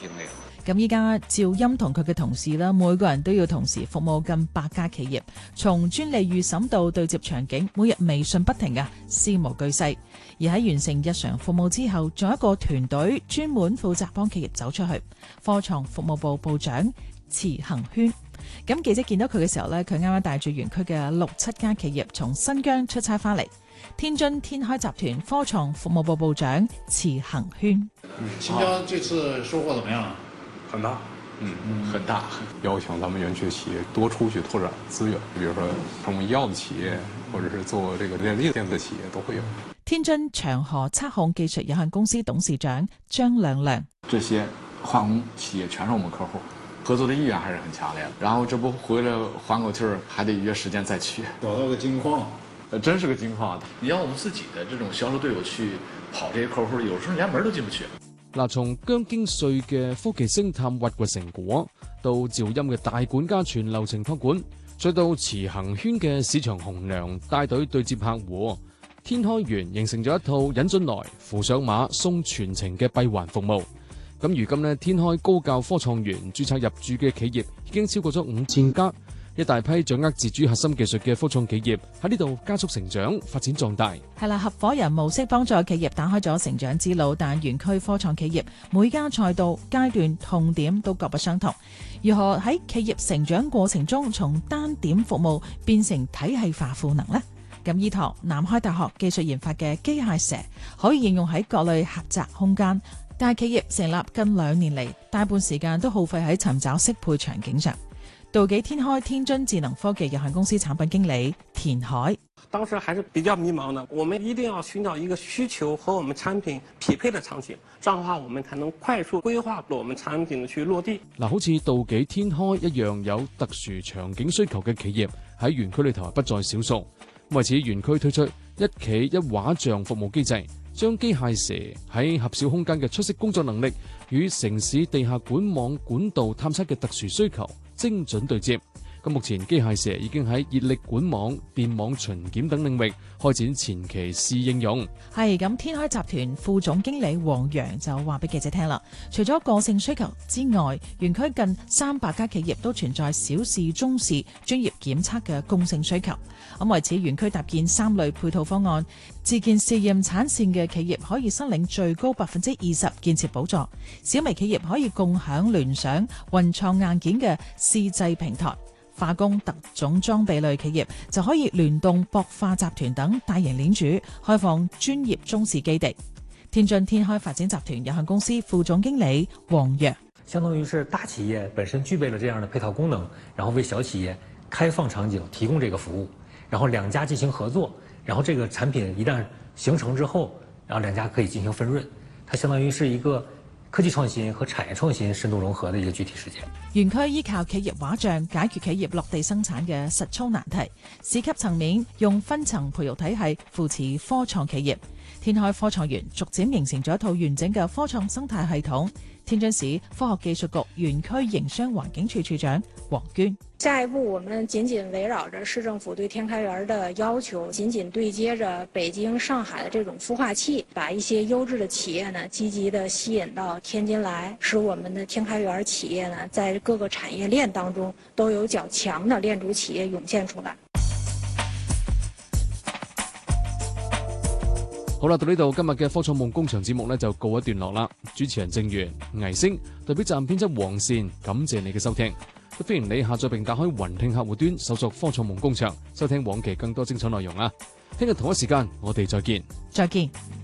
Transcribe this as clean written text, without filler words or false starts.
經歷。 咁依家趙鑫同佢嘅同事啦，每個人都要同時服務近100家企業，從專利預審到對接場景，每日微信不停嘅，事無巨細。而喺完成日常服務之後，仲有一個團隊專門負責幫企業走出去。科創服務部部長池恒軒，咁記者見到佢嘅時候呢，佢啱啱帶住園區嘅6、7家企業從新疆出差翻嚟。天津天開集團科創服務部部長池恒軒， 新疆這次收穫怎麼樣？ 很大，很大。邀請咱們園區的企業多出去拓展資源，比如說生物醫藥的企業，或者是做這個電力電子的企業都會有。 天津長河測控技術有限公司董事長張亮亮， 這些化工企業全是我們客戶，合作的意願還是很強烈的。然後這不回來緩口氣兒，還得約時間再去。 找到個金礦， 真是個金礦。 你讓我們自己的這種銷售隊友去跑這些客戶，有時候連門都進不去。 嗱，從姜京穗嘅科技星探挖掘成果，到趙鑫嘅大管家全流程託管，再到池恒軒嘅市場紅娘帶隊對接客戶，天開園形成咗一套引進來、扶上馬、送全程嘅閉環服務。咁如今呢，天開高教科創園註冊入駐嘅企業已經超過咗5000家。一大批掌握自主核心技術嘅科創企業喺呢度加速成長、發展壯大。 係啦，合夥人模式幫助企業打開咗成長之路，但園區科創企業每家賽道階段痛點都各不相同。如何喺企業成長過程中從單點服務變成體系化賦能呢？咁依託南開大學技術研發嘅機械蛇可以應用喺各類狹窄空間，但係企業成立近2年嚟，大半時間都耗費喺尋找適配場景上。道紀天開天津智能科技有限公司產品經理田海， 當時還是比較迷茫的，我們一定要尋找一個需求和我們產品匹配的場景，這樣的話我們才能快速規劃我們產品去落地。 嗱，好似道紀天開一樣有特殊場景需求嘅企業喺園區裏頭不在少數。為此，園區推出一企一畫像服務機制，將機械蛇喺狹小空間嘅出色工作能力與城市地下管網管道探測嘅特殊需求精準對接。咁目前機械蛇已經喺熱力管網、電網巡檢等領域開展前期試應用。 係咁，天開集團副總經理黃洋就話俾記者聽啦，除咗個性需求之外，園區近300家企業都存在小試中試專業檢測嘅共性需求。咁為此，園區搭建3類配套方案，自建試驗產線嘅企業可以申領最高20%建設補助，小微企業可以共享聯想、雲創硬件嘅試製平台。化工特種裝備類企業就可以聯動博化集團等大型鏈主，開放專業中試基地。天津天開發展集團有限公司副總經理黃洋， 相當於是大企業本身具備了這樣的配套功能，然後為小企業開放場景提供這個服務，然後2家進行合作，然後這個產品一旦形成之後，然後2家可以進行分潤，它相當於是一個科技創新和產業創新深度融合的一個具體實踐。 園區依靠企業畫像解決企業落地生產嘅實操難題，市級層面用分層培育體系扶持科創企業。天開科創園逐漸形成咗一套完整嘅科創生態系統。天津市科學技術局園區營商環境處處長黃娟， 下一步我們緊緊圍繞着市政府對天開園的要求，緊緊對接着北京、上海的這種孵化器，把一些優質的企業呢積極地吸引到天津來，使我們的天開園企業呢在各個產業鏈當中都有較強的鏈主企業湧現出來。 好啦，到呢度今日嘅科創夢工場節目呢就告一段落啦。主持人正源、倪星代表站編輯黃善，感謝你嘅收聽。都歡迎你下載並打開雲聽客戶端，搜索科創夢工場，收聽往期更多精彩內容啊！聽日同一時間我哋再見。 再見。